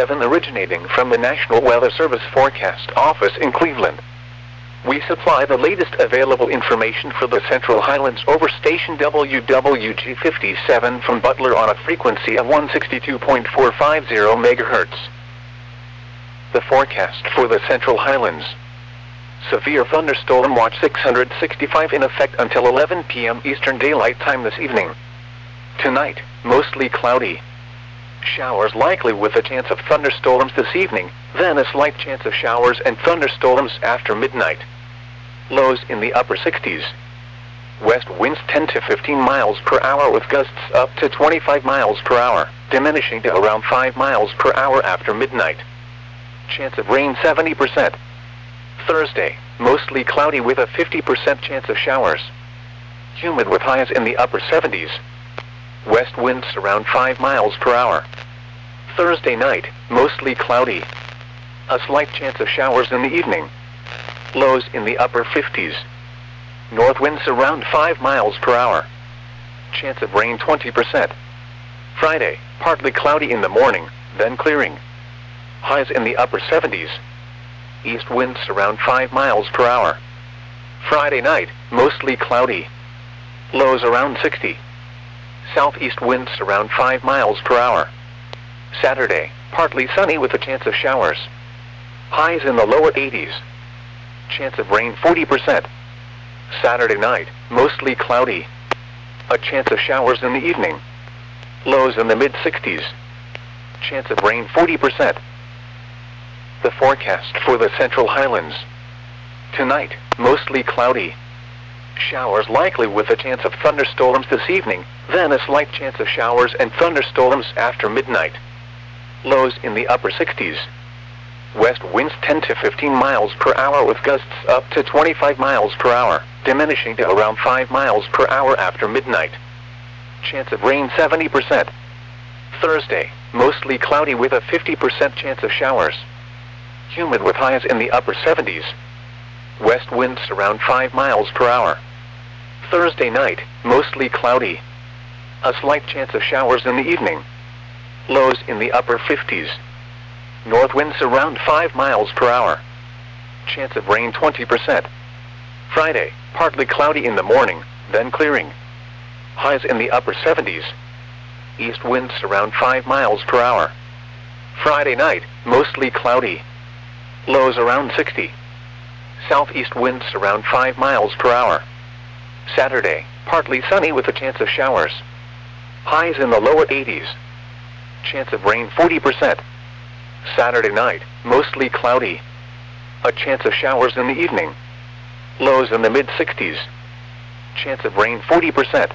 7 originating from the National Weather Service Forecast Office in Cleveland. We supply the latest available information for the Central Highlands over station WWG57 from Butler on a frequency of 162.450 MHz. The forecast for the Central Highlands. Severe thunderstorm watch 665 in effect until 11 p.m. Eastern Daylight Time this evening. Tonight, mostly cloudy. Showers likely with a chance of thunderstorms this evening, then a slight chance of showers and thunderstorms after midnight. Lows in the upper 60s. West winds 10 to 15 miles per hour with gusts up to 25 miles per hour, diminishing to around 5 miles per hour after midnight. Chance of rain 70%. Thursday, mostly cloudy with a 50% chance of showers. Humid with highs in the upper 70s. West winds around 5 miles per hour. Thursday night, mostly cloudy. A slight chance of showers in the evening. Lows in the upper 50s. North winds around 5 miles per hour. Chance of rain 20%. Friday, partly cloudy in the morning, then clearing. Highs in the upper 70s. East winds around 5 miles per hour. Friday night, mostly cloudy. Lows around 60. Southeast winds around 5 miles per hour. Saturday, partly sunny with a chance of showers. Highs in the lower 80s. Chance of rain 40%. Saturday night, mostly cloudy. A chance of showers in the evening. Lows in the mid-60s. Chance of rain 40%. The forecast for the Central Highlands. Tonight, mostly cloudy. Showers likely with a chance of thunderstorms this evening, then a slight chance of showers and thunderstorms after midnight. Lows in the upper 60s. West winds 10 to 15 miles per hour with gusts up to 25 miles per hour, diminishing to around 5 miles per hour after midnight. Chance of rain 70%. Thursday, mostly cloudy with a 50% chance of showers. Humid with highs in the upper 70s. West winds around 5 miles per hour. Thursday night, mostly cloudy. A slight chance of showers in the evening. Lows in the upper 50s. North winds around 5 miles per hour. Chance of rain 20%. Friday, partly cloudy in the morning, then clearing. Highs in the upper 70s. East winds around 5 miles per hour. Friday night, mostly cloudy. Lows around 60. Southeast winds around 5 miles per hour. Saturday, partly sunny with a chance of showers. Highs in the lower 80s. Chance of rain 40%. Saturday night, mostly cloudy. A chance of showers in the evening. Lows in the mid-60s. Chance of rain 40%.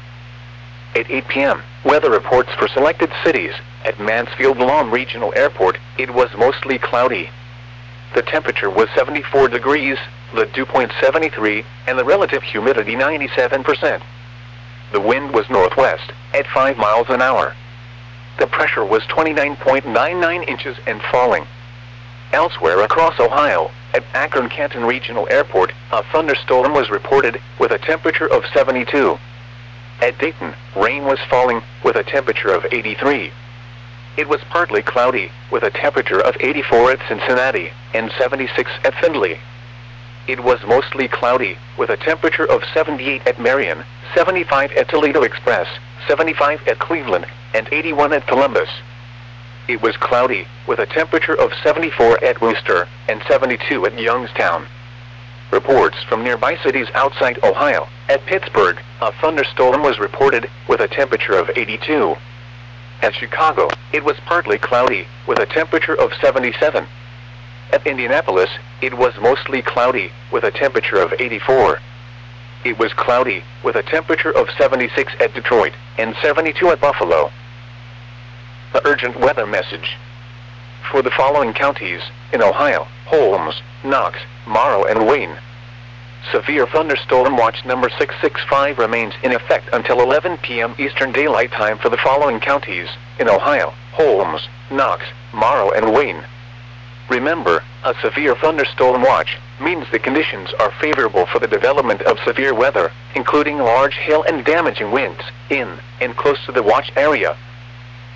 At 8 p.m., weather reports for selected cities. At Mansfield Lawn Regional Airport, it was mostly cloudy. The temperature was 74 degrees, the dew point 73, and the relative humidity 97%. The wind was northwest, at 5 miles an hour. The pressure was 29.99 inches and falling. Elsewhere across Ohio, at Akron-Canton Regional Airport, a thunderstorm was reported with a temperature of 72. At Dayton, rain was falling with a temperature of 83. It was partly cloudy with a temperature of 84 at Cincinnati and 76 at Findlay. It was mostly cloudy with a temperature of 78 at Marion, 75 at Toledo Express, 75 at Cleveland, and 81 at Columbus. It was cloudy with a temperature of 74 at Wooster and 72 at Youngstown. Reports from nearby cities outside Ohio. At Pittsburgh, a thunderstorm was reported with a temperature of 82. At Chicago, it was partly cloudy with a temperature of 77. At Indianapolis, it was mostly cloudy with a temperature of 84. It was cloudy with a temperature of 76 at Detroit and 72 at Buffalo. The urgent weather message. For the following counties in Ohio: Holmes, Knox, Morrow, and Wayne. Severe thunderstorm watch number 665 remains in effect until 11 p.m. Eastern Daylight Time for the following counties in Ohio: Holmes, Knox, Morrow, and Wayne. Remember, a severe thunderstorm watch means the conditions are favorable for the development of severe weather, including large hail and damaging winds, in and close to the watch area.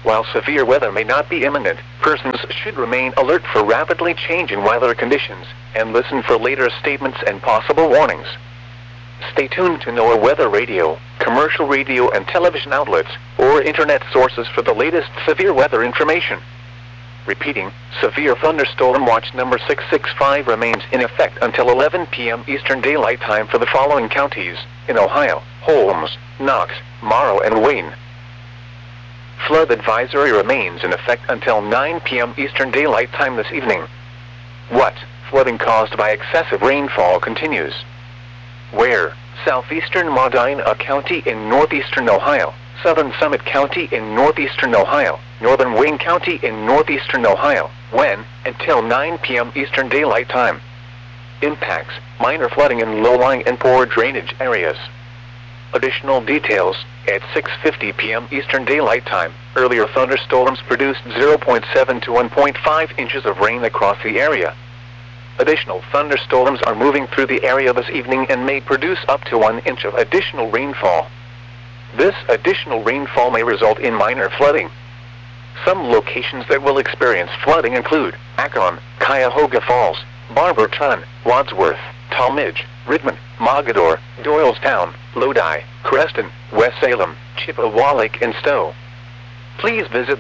While severe weather may not be imminent, persons should remain alert for rapidly changing weather conditions and listen for later statements and possible warnings. Stay tuned to NOAA weather radio, commercial radio and television outlets, or internet sources for the latest severe weather information. Repeating, severe thunderstorm watch number 665 remains in effect until 11 p.m. Eastern Daylight Time for the following counties in Ohio: Holmes, Knox, Morrow, and Wayne. Flood advisory remains in effect until 9 p.m. Eastern Daylight Time this evening. What? Flooding caused by excessive rainfall continues. Where? Southeastern Medina County in northeastern Ohio, Southern Summit County in northeastern Ohio, Northern Wayne County in northeastern Ohio. When? Until 9 p.m. Eastern Daylight Time. Impacts: minor flooding in low-lying and poor drainage areas. Additional details: at 6:50 p.m. Eastern Daylight Time, earlier thunderstorms produced 0.7 to 1.5 inches of rain across the area. Additional thunderstorms are moving through the area this evening and may produce up to 1 inch of additional rainfall. This additional rainfall may result in minor flooding. Some locations that will experience flooding include Akron, Cuyahoga Falls, Barberton, Wadsworth, Talmadge, Redmond, Mogador, Doylestown, Lodi, Creston, West Salem, Chippewa and Stowe. Please visit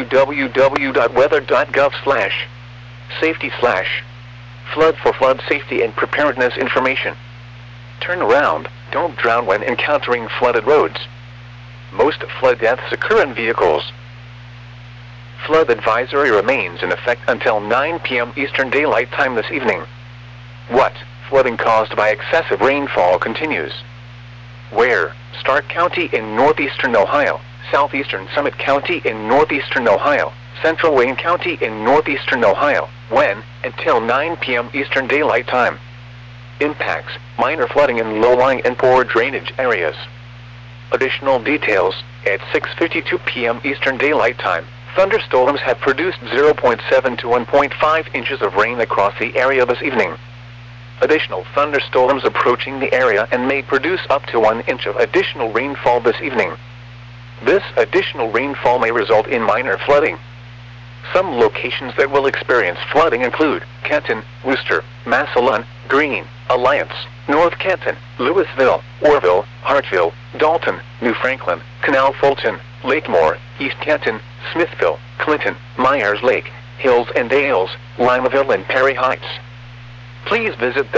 www.weather.gov/safety/flood for flood safety and preparedness information. Turn around, don't drown when encountering flooded roads. Most flood deaths occur in vehicles. Flood advisory remains in effect until 9 p.m. Eastern Daylight Time this evening. What? Flooding caused by excessive rainfall continues. Where? Stark County in northeastern Ohio, Southeastern Summit County in northeastern Ohio, Central Wayne County in northeastern Ohio. When? Until 9 p.m. Eastern Daylight Time. Impacts: minor flooding in low-lying and poor drainage areas. Additional details: at 6:52 p.m. Eastern Daylight Time, thunderstorms have produced 0.7 to 1.5 inches of rain across the area this evening. Additional thunderstorms approaching the area and may produce up to 1 inch of additional rainfall this evening. This additional rainfall may result in minor flooding. Some locations that will experience flooding include Kenton, Worcester, Massillon, Greene, Alliance, North Kenton, Louisville, Orville, Hartville, Dalton, New Franklin, Canal Fulton, Lakemore, East Kenton, Smithville, Clinton, Myers Lake, Hills and Dales, Limaville and Perry Heights. Please visit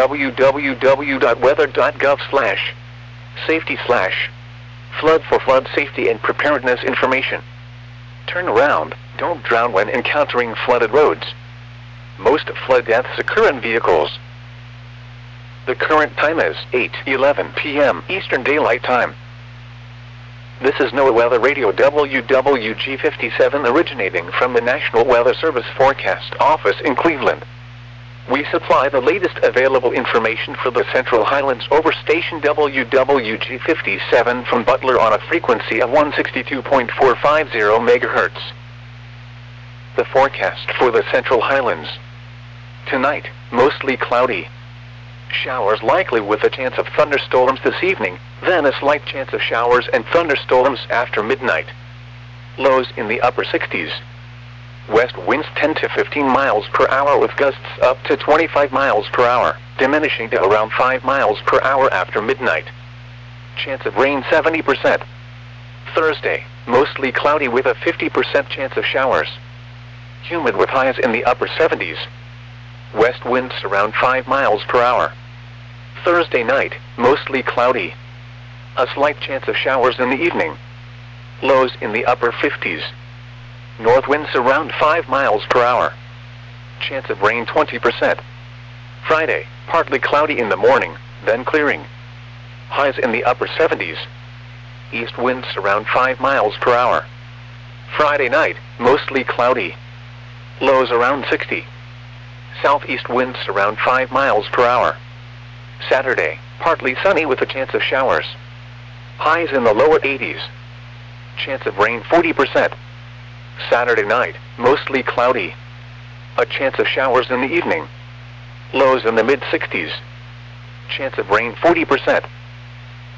www.weather.gov/safety/flood for flood safety and preparedness information. Turn around, don't drown when encountering flooded roads. Most flood deaths occur in vehicles. The current time is 8:11 p.m. Eastern Daylight Time. This is NOAA Weather Radio WWG-57 originating from the National Weather Service Forecast Office in Cleveland. We supply the latest available information for the Central Highlands over station WWG-57 from Butler on a frequency of 162.450 MHz. The forecast for the Central Highlands. Tonight, mostly cloudy. Showers likely with a chance of thunderstorms this evening, then a slight chance of showers and thunderstorms after midnight. Lows in the upper 60s. West winds 10 to 15 miles per hour with gusts up to 25 miles per hour, diminishing to around 5 miles per hour after midnight. Chance of rain 70%. Thursday, mostly cloudy with a 50% chance of showers. Humid with highs in the upper 70s. West winds around 5 miles per hour. Thursday night, mostly cloudy. A slight chance of showers in the evening. Lows in the upper 50s. North winds around 5 miles per hour. Chance of rain 20%. Friday, partly cloudy in the morning, then clearing. Highs in the upper 70s. East winds around 5 miles per hour. Friday night, mostly cloudy. Lows around 60. Southeast winds around 5 miles per hour. Saturday, partly sunny with a chance of showers. Highs in the lower 80s. Chance of rain 40%. Saturday night, mostly cloudy. A chance of showers in the evening. Lows in the mid-60s. Chance of rain 40%.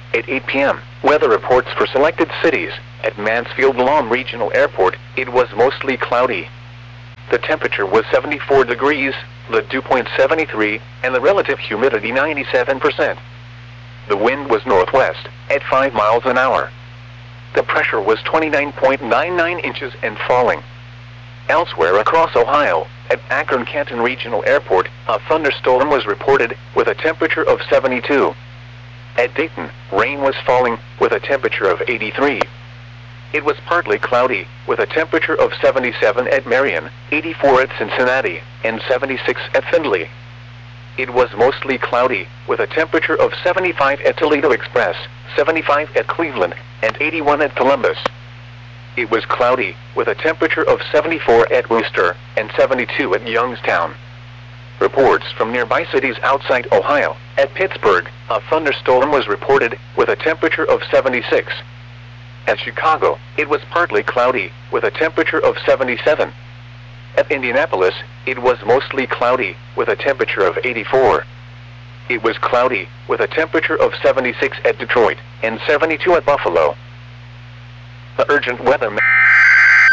At 8 p.m., weather reports for selected cities. At Mansfield Lawn Regional Airport, it was mostly cloudy. The temperature was 74 degrees, the dew point 73, and the relative humidity 97%. The wind was northwest, at 5 miles an hour. The pressure was 29.99 inches and falling. Elsewhere across Ohio, at Akron-Canton Regional Airport, a thunderstorm was reported, with a temperature of 72. At Dayton, rain was falling, with a temperature of 83. It was partly cloudy, with a temperature of 77 at Marion, 84 at Cincinnati, and 76 at Findlay. It was mostly cloudy, with a temperature of 75 at Toledo Express, 75 at Cleveland, and 81 at Columbus. It was cloudy, with a temperature of 74 at Worcester, and 72 at Youngstown. Reports from nearby cities outside Ohio. At Pittsburgh, a thunderstorm was reported, with a temperature of 76. At Chicago, it was partly cloudy, with a temperature of 77. At Indianapolis, it was mostly cloudy, with a temperature of 84. It was cloudy, with a temperature of 76 at Detroit, and 72 at Buffalo. The urgent weather